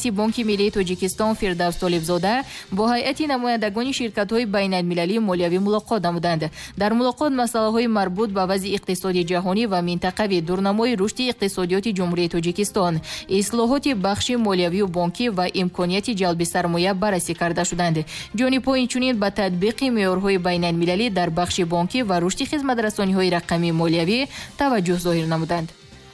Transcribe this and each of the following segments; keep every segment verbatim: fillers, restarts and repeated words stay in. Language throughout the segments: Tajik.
раиси Бонки Миллии Тоҷикистон Фирдавс Толибзода бо ҳайати намояндагони ширкатҳои байналмилалии молиявӣ мулоқот намуданд. Дар мулоқот масъалаҳои марбут ба вазъи иқтисоди ҷаҳонӣ ва минтақавӣ, дурнамои рушди иқтисодиёти Ҷумҳурии Тоҷикистон, ислоҳоти бахши молиявию бонкӣ ва имконияти ҷалби сармоя баррасӣ карда шуданд. ҷонибҳо инчунин ба татбиқи меъёрҳои байналмилалӣ дар бахши бонкӣ ва рушди хизматрасониҳои рақамии молиявӣ таваҷҷӯҳ зоҳир намуданд.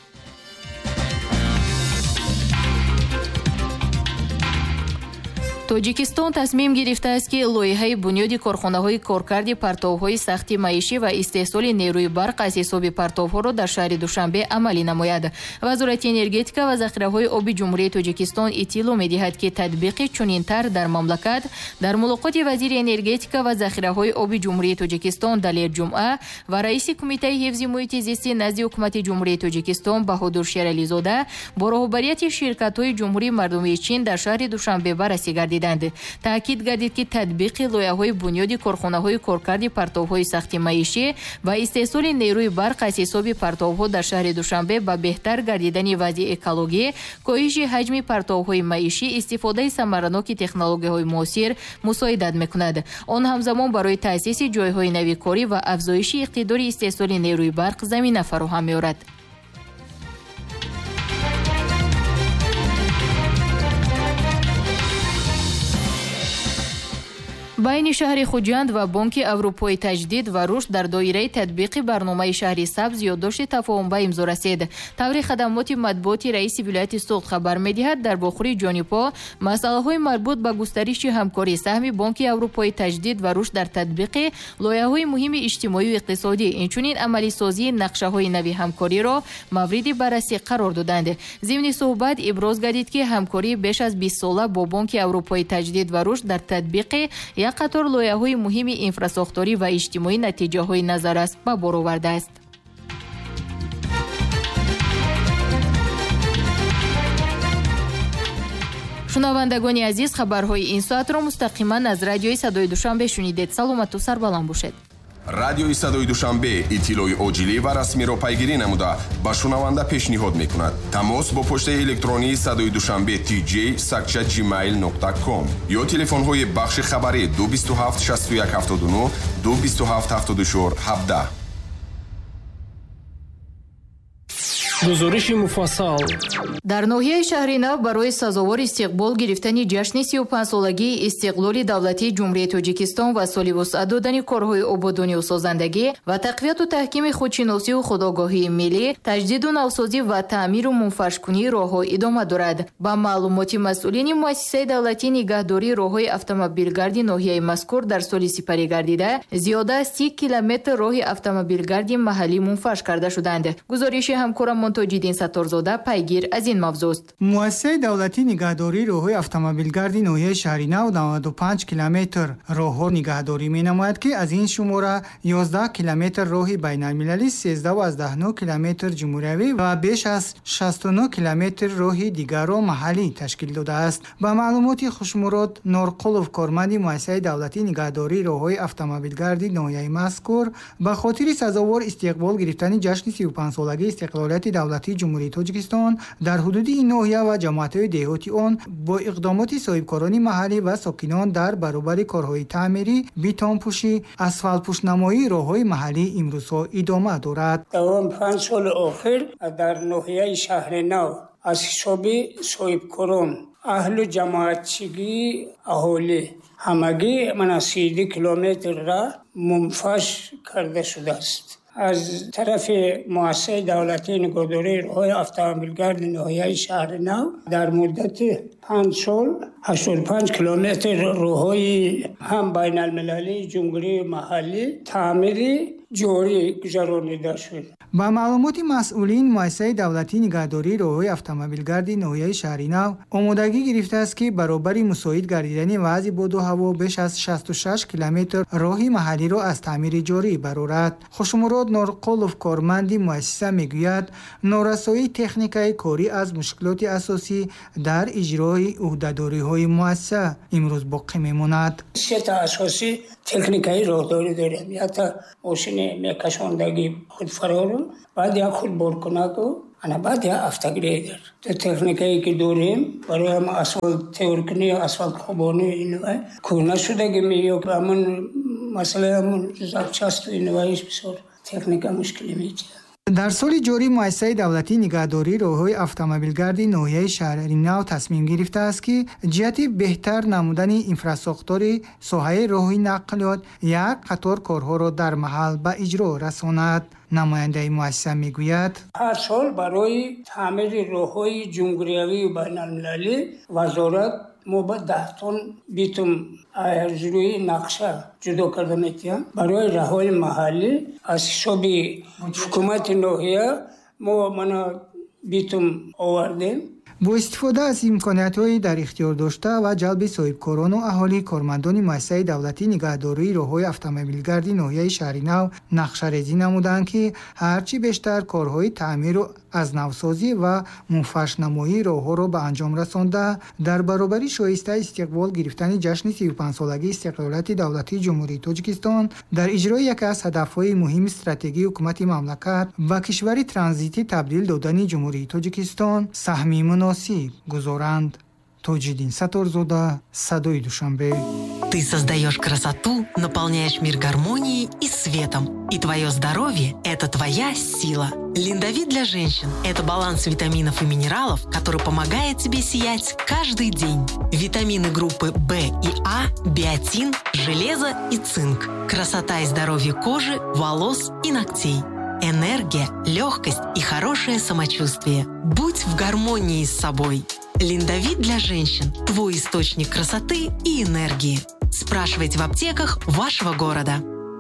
Тоҷикистон тасмим гирифтааст ки лоиҳаи бунёди корхонаҳои коркарди партовҳои сахти маишӣ ва истеҳсоли нерӯи барқ аз ҳисоби партовҳоро дар шаҳри Душанбе амалӣ намояд. Вазорати энергетика ва захираҳои оби Ҷумҳурии Тоҷикистон иттилоъ медиҳад ки татбиқи чунин тар дар мамлакат дар мулоқоти вазири энергетика ва захираҳои оби Ҷумҳурии Тоҷикистон Далер Ҷумъа ва раиси Кумитаи ҳифзи муҳити зисти назди ҳукумати Ҷумҳурии Тоҷикистон Баҳодур Шерализода бо роҳбарияти ширкатҳои Ҷумҳурии Мардумии Чин дар шаҳри Душанбе баррасӣ гардид. таъкид гардид ки татбиқи лоиҳаҳои бунёди корхонаҳои коркарди партовҳои сахти маишӣ ва истеҳсоли нерӯи барқ аз ҳисоби партовҳо дар шаҳри Душанбе ба беҳтар гардидани вазъи экологӣ, коҳиши ҳаҷми партовҳои маишӣ, истифодаи самараноки технологияҳои муосир мусоидат мекунад. Он ҳамзамон барои таъсиси ҷойҳои нави корӣ ва афзоиши иқтидори истеҳсоли нерӯи барқ замина фароҳам меорад. байни шаҳри Хуҷанд ва Бонки Аврупои таҷдид ва рушд дар доираи татбиқи барномаи шаҳри сабз ёддошти тафоҳум ба имзо расед. Таври хадамоти матбуоти раиси вилояти Суғд хабар медиҳад, дар бохури ҷонибҳо масъалаҳои марбут ба густариши ҳамкорӣ саҳми Бонки Аврупои таҷдид ва рушд дар татбиқи лоиҳаҳои муҳими иҷтимоию иқтисодӣ, инчунин амалисозии нақшаҳои нави ҳамкориро мавриди баррасӣ қарор доданд. Зимни суҳбат иброз гардид ки ҳамкории беш аз бист сола бо Бонки Аврупои таҷдид ва рушд дар татбиқи қатор лоиҳаҳои муҳими инфрасохторӣ ва иҷтимоӣ натиҷаҳои назаррас ба бор овардааст. шунавандагони азиз, хабарҳои ин соатро мустақиман аз радиои Садои Душанбе шунидед. саломату сарбаланд бошед. радиои Садои Душанбе иттилои оҷилӣ ва расмиро пайгирӣ намуда ба шунаванда пешниҳод мекунад. Тамос бо почтаи электронии Садои Душанбе ти ҷей сакча ҷимейл нуқта ком ё телефонҳои бахши хабарӣ ду бисту ҳафт шасту як ҳафтоду нӯ ду бисту ҳафт ҳафтоду чор ҳабдаҳ. гузориши муфассал. дар ноҳияи шаҳри Нав барои сазовор истиқбол гирифтани ҷашни сиюпанҷсолагии истиқлоли давлатии Ҷумҳурии Тоҷикистон ва соли вусъат додани корҳои ободонию созандагӣ ва тақвияту таҳкими худшиносию худогоҳии миллӣ, таҷдиду навсозӣ ва таъмиру мунфашкунии роҳҳо идома дорад. Ба маълумоти масъулини муассисаи давлатии нигаҳдории роҳҳои автомобилгарди ноҳияи мазкур дар соли сипарӣ гардида зиёда аз си километр роҳи автомобилгарди маҳаллӣ мунфаш карда шуданд. гузориши ҳамкорам Тоҷиддин Сатторзода пайгир аз ин мавзӯст. муассисаи давлатии нигаҳдории роҳҳои автомобилгарди ноҳияи шаҳри Нав наваду панҷ километр роҳҳо нигаҳдорӣ менамояд ки аз ин шумора ёздаҳ километр роҳи байналмилалӣ, сездах аз даҳну километр ҷумҳуриявӣ ва беш аз шасту нӯ километр роҳи дигарро маҳаллӣ ташкил додааст. Ба маълумоти Хушмурод Норқулов, корманди муассисаи давлатии нигаҳдории роҳҳои автомобилгарди ноҳияи мазкур, ба хотири сазовор истиқбол гирифтани ҷашни сиюпанҷсолагии истиқлолияти давлатии Ҷумҳурии Тоҷикистон дар ҳудуди ин ноҳия ва ҷамоатҳои деҳоти он бо иқдомоти соҳибкорони маҳаллӣ ва сокинон дар баробари корҳои таъмирӣ, битонпӯшӣ, асфалтпӯшнамоии роҳҳои маҳаллӣ имрӯзҳо идома дорад. давоми панҷ соли охир дар ноҳияи шаҳри Нав аз ҳисоби соҳибкорон, аҳлу ҷамоатчигии аҳолӣ ҳамагӣ мана سی و دو километрра мунфаш карда шудааст. از طرف مؤسسه دولتی نگهداری راههای автомобилгарди ноҳияи шаҳри Нав در مدت پنج سال هشتاد و پنج کیلومتر راههای هم بین المللی جمهوری محلی تعمیری جاری گذرانیده شد. با معلومات مسئولین مؤسسه دولتی نگهداری راههای автомобилгарди ноҳияи шаҳри Нав آمادگی گرفته است که برابر مساعد گردیدن وضع باد و هوا بیش از شصت و شش کیلومتر راه محلی را از تعمیر جاری برآورد. خوشمراد نورقولوف، کارمند مؤسسه، میگوید نارسایی تکنیکی کاری از مشکلات اساسی در اجرای عهده‌داری‌های مؤسسه امروز باقی میماند. سه تا اساسی تکنیکی راهداری داریم. یا تا ماشین میکشاندگی خود فرارون، بعد یک خود بارکنک و ана баъд я автогрейдер техникае ки дорем барои ҳам асфалт теоркунӣ асфалт хубонӣ инва кӯна шудаги меёк ҳамун масъалаи ҳамун запчасту инваиш бисёр техника мушкилӣ мечиҳад. дар соли ҷорӣ муассисаи давлатии нигаҳдории роҳҳои автомобилгарди ноҳияи шаҳри нав тасмим гирифтааст ки ҷиҳати беҳтар намудани инфраструктури соҳаи роҳи нақлиёт як қатор корҳоро дар маҳал ба иҷро расонад. намояндаи муассиса мегӯяд ҳар сол барои таъмири роҳҳои ҷумҳуриявию байналмилалӣ вазорат мо ба даҳ тон битум аз рӯи нақша ҷудо карда метиҳам барои раҳои маҳаллӣ аз ҳисоби ҳукумати ноҳия мо мана битум овардем. бо истифода аз имкониятҳои дар ихтиёр дошта ва ҷалби соҳибкорону аҳолии кормандони муассисаи давлатии нигаҳдории роҳҳои автомобилгарди ноҳияи шаҳри нав нақшарезӣ намуданд ки ҳарчи бештар корҳои таъмиру аз навсозӣ ва муфашнамоии роҳҳоро ба анҷом расонда дар баробари шоиста истиқбол гирифтани ҷашни сию панҷсолагии истиқлолияти давлатии ҷумҳурии Тоҷикистон дар иҷрои яке аз ҳадафҳои муҳими стратегии ҳукумати мамлакат ба кишвари транзитӣ табдил додани ҷумҳурии Тоҷикистон саҳми муносиб гузоранд. Тоҷиддин Саторзода, Садои Душанбе. Ты создаешь красоту, наполняешь мир гармонией и светом. И твое здоровье – это твоя сила. Линдавит для женщин – это баланс витаминов и минералов, который помогает тебе сиять каждый день. Витамины группы В и А, биотин, железо и цинк. Красота и здоровье кожи, волос и ногтей. Энергия, легкость и хорошее самочувствие. Будь в гармонии с собой. Линдавит для женщин – твой источник красоты и энергии. Спрашивайте в аптеках вашего города.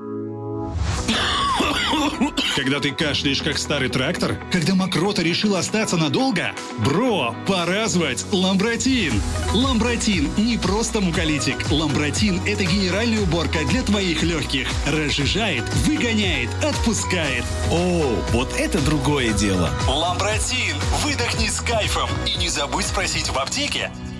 Когда ты кашляешь, как старый трактор? Когда мокрота решила остаться надолго? Бро, пора звать Ламбротин! Ламбротин – не просто муколитик. Ламбротин – это генеральная уборка для твоих легких. Разжижает, выгоняет, отпускает. О, вот это другое дело. Ламбротин! Выдохни с кайфом. И не забудь спросить в аптеке